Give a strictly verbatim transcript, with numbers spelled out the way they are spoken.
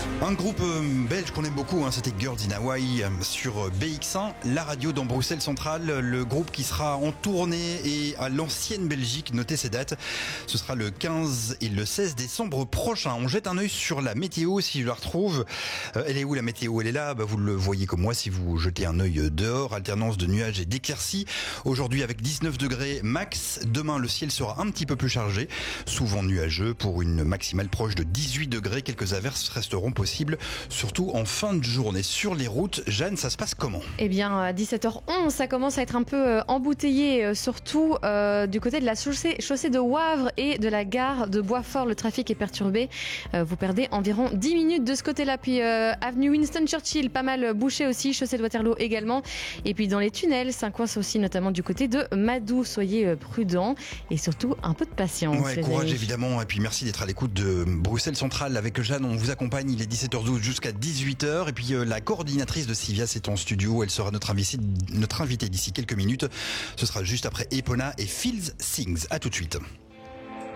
Un groupe euh, belge qu'on aime beaucoup, hein, c'était Girls in Hawaii euh, sur B X un, la radio dans Bruxelles Centrale. Le groupe qui sera en tournée et à l'ancienne Belgique, notez ces dates. Ce sera le quinze et le seize décembre prochain. On jette un œil sur la météo si je la retrouve. Euh, elle est où la météo? Elle est là, bah, vous le voyez comme moi si vous jetez un œil dehors. Alternance de nuages et d'éclaircies. Aujourd'hui avec dix-neuf degrés max. Demain le ciel sera un petit peu plus chargé, souvent nuageux pour une maximale proche de dix-huit degrés. Quelques averses resteront possibles. Surtout en fin de journée. Sur les routes, Jeanne, ça se passe comment? Eh bien, à dix-sept heures onze, ça commence à être un peu embouteillé, surtout euh, du côté de la chaussée, chaussée de Wavre et de la gare de Boisfort. Le trafic est perturbé. Euh, vous perdez environ dix minutes de ce côté-là. Puis euh, avenue Winston Churchill, pas mal bouché aussi. Chaussée de Waterloo également. Et puis dans les tunnels, ça coince aussi, notamment du côté de Madou. Soyez prudents et surtout un peu de patience. Ouais, courage évidemment. Et puis merci d'être à l'écoute de Bruxelles Centrale avec Jeanne. On vous accompagne. Il est dix-sept heures douze jusqu'à dix-huit heures. Et puis euh, la coordinatrice de Sivias est en studio. Elle sera notre invitée, notre invitée d'ici quelques minutes. Ce sera juste après Epona et Fields Sings. À tout de suite.